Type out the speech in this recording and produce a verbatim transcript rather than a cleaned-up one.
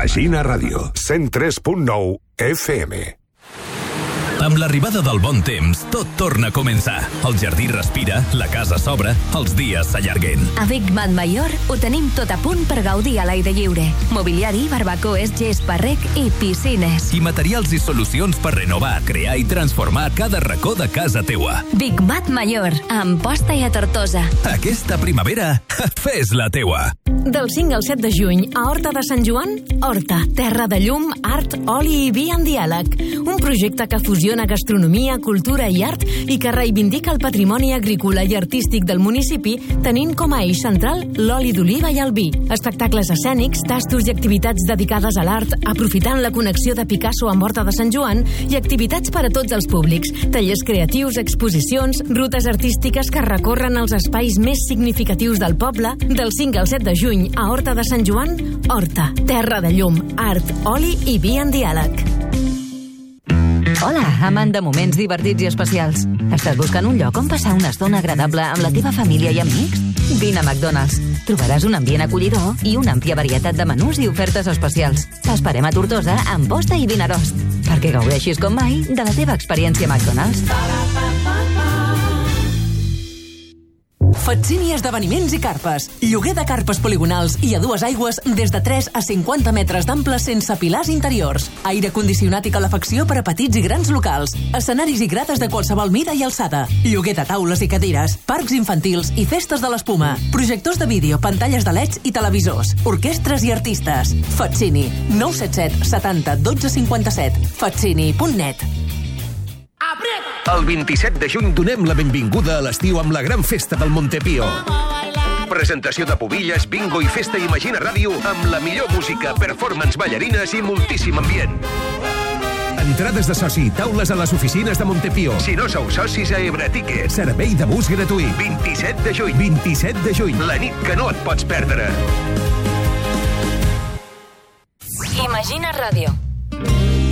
Imagina Ràdio, cent tres punt nou F M. Amb l'arribada del bon temps, tot torna a començar. El jardí respira, la casa s'obre, els dies s'allarguen. A Big Mat Mayor ho tenim tot a punt per gaudir a l'aire lliure. Mobiliari, barbacoes, gespa, rec i piscines. I materials i solucions per renovar, crear i transformar cada racó de casa teua. Big Mat Mayor, a Amposta i a Tortosa. Aquesta primavera, fes la teua. Del cinc al set de juny, a Horta de Sant Joan, Horta, terra de llum, art, oli i vi en diàleg. Un projecte que fusiona gastronomia, cultura i art i que reivindica el patrimoni agrícola i artístic del municipi, tenint com a eix central l'oli d'oliva i el vi. Espectacles escènics, tastos i activitats dedicades a l'art, aprofitant la connexió de Picasso amb Horta de Sant Joan i activitats per a tots els públics, tallers creatius, exposicions, rutes artístiques que recorren els espais més significatius del poble. Del cinc al set de juny, a Horta de Sant Joan, Horta, terra de llum, art, oli i vi en diàleg. Hola, amant de moments divertits i especials. Estàs buscant un lloc on passar una estona agradable amb la teva família i amics? Vine a McDonald's. Trobaràs un ambient acollidor i una àmplia varietat de menús i ofertes especials. T'esperem a Tortosa, Amposta i Vinaròs, perquè gaudeixis com mai de la teva experiència McDonald's. Fatsini Esdeveniments i Carpes. Lloguer de carpes poligonals i a dues aigües des de tres a cinquanta metres d'ample sense pilars interiors. Aire condicionat i calefacció per a petits i grans locals. Escenaris i grades de qualsevol mida i alçada. Lloguer de taules i cadires. Parcs infantils i festes de l'espuma. Projectors de vídeo, pantalles de leds i televisors. Orquestres i artistes. Fatsini. nou set set setanta dotze cinquanta-set. fatsini punt net. El vint-i-set de juny donem la benvinguda a l'estiu amb la gran festa del Montepío. Presentació de pubilles, bingo i festa Imagina Ràdio amb la millor música, performance, ballarines i moltíssim ambient. Entrades de soci, taules a les oficines de Montepío. Si no sou socis, a Ebre Ticket. Servei de bus gratuït. vint-i-set de juny. vint-i-set de juny. La nit que no et pots perdre. Imagina Ràdio.